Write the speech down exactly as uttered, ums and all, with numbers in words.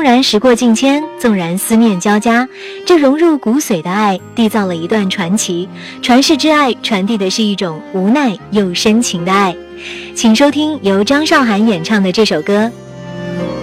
然时过境迁，纵然思念交加，这融入骨髓的爱缔造了一段传奇。传世之爱传递的是一种无奈又深情的爱。请收听由张韶涵演唱的这首歌《